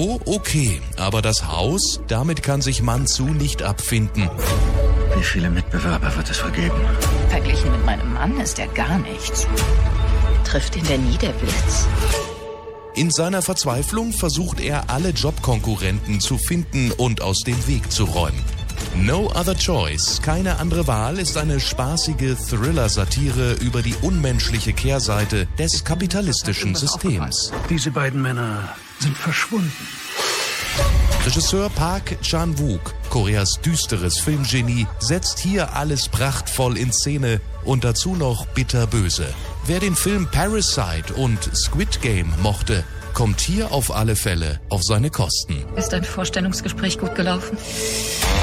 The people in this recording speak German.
Büro okay, aber das Haus, damit kann sich Mann-Zu nicht abfinden. Wie viele Mitbewerber wird es wohl geben? Verglichen mit meinem Mann ist er gar nichts. Trifft ihn denn nie der Blitz? In seiner Verzweiflung versucht er, alle Jobkonkurrenten zu finden und aus dem Weg zu räumen. No Other Choice, keine andere Wahl, ist eine spaßige Thriller-Satire über die unmenschliche Kehrseite des kapitalistischen Systems. Diese beiden Männer sind verschwunden. Regisseur Park Chan-wook, Koreas düsteres Filmgenie, setzt hier alles prachtvoll in Szene und dazu noch bitterböse. Wer den Film Parasite und Squid Game mochte, kommt hier auf alle Fälle auf seine Kosten. Ist dein Vorstellungsgespräch gut gelaufen?